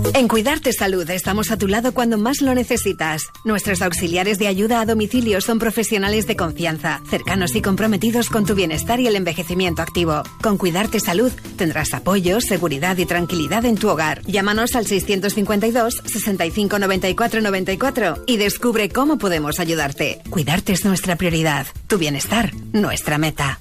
En Cuidarte Salud estamos a tu lado cuando más lo necesitas. Nuestros auxiliares de ayuda a domicilio son profesionales de confianza, cercanos y comprometidos con tu bienestar y el envejecimiento activo. Con Cuidarte Salud tendrás apoyo, seguridad y tranquilidad en tu hogar. Llámanos al 652 65 94 94 y descubre cómo podemos ayudarte. Cuidarte es nuestra prioridad. Tu bienestar, nuestra meta.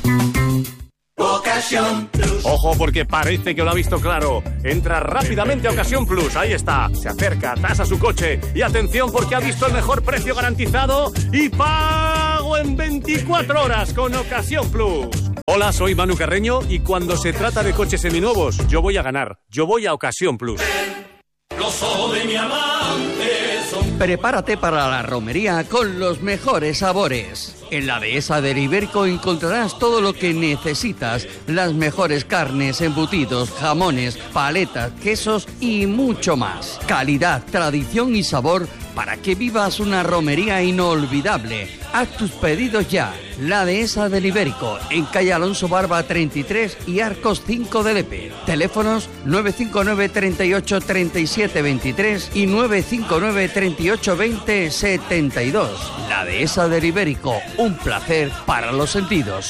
Ocasión Plus. Ojo, porque parece que lo ha visto claro. Entra rápidamente a Ocasión Plus. Ahí está. Se acerca, tasa su coche. Y atención, porque ha visto el mejor precio garantizado y pago en 24 horas con Ocasión Plus. Hola, soy Manu Carreño y cuando se trata de coches seminuevos, yo voy a ganar. Yo voy a Ocasión Plus. Los ojos de mi amante son... Prepárate para la romería con los mejores sabores. En la Dehesa del Ibérico encontrarás todo lo que necesitas, las mejores carnes, embutidos, jamones, paletas, quesos y mucho más. Calidad, tradición y sabor para que vivas una romería inolvidable. Haz tus pedidos ya. La Dehesa del Ibérico, en calle Alonso Barba 33 y Arcos 5 de Lepe. Teléfonos 959 38 37 23 y 959 38 20 72. La Dehesa del Ibérico, un placer para los sentidos.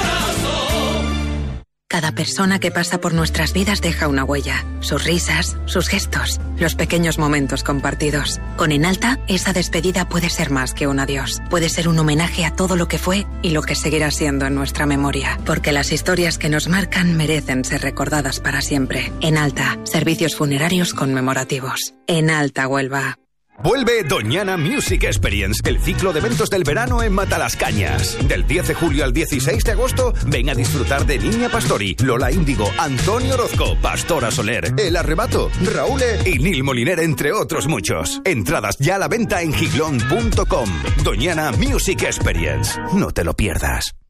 Cada persona que pasa por nuestras vidas deja una huella. Sus risas, sus gestos, los pequeños momentos compartidos. Con Enalta, esa despedida puede ser más que un adiós. Puede ser un homenaje a todo lo que fue y lo que seguirá siendo en nuestra memoria. Porque las historias que nos marcan merecen ser recordadas para siempre. Enalta, servicios funerarios conmemorativos. Enalta Huelva. Vuelve Doñana Music Experience, el ciclo de eventos del verano en Matalascañas. Del 10 de julio al 16 de agosto, ven a disfrutar de Niña Pastori, Lola Índigo, Antonio Orozco, Pastora Soler, El Arrebato, Raúl y Nil Moliner, entre otros muchos. Entradas ya a la venta en giglón.com. Doñana Music Experience. No te lo pierdas.